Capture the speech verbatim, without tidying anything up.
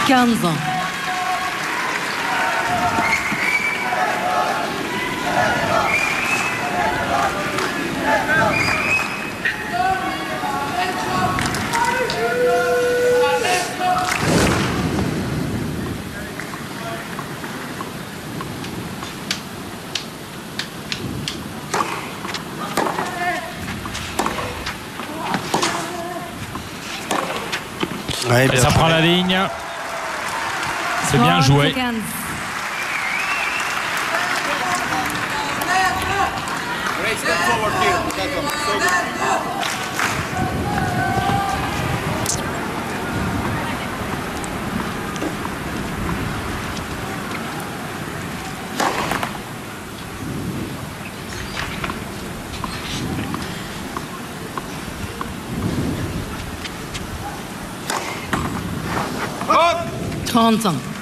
quinze ans. Ouais, Et ça prend la ligne. C'est bien joué. trente ans.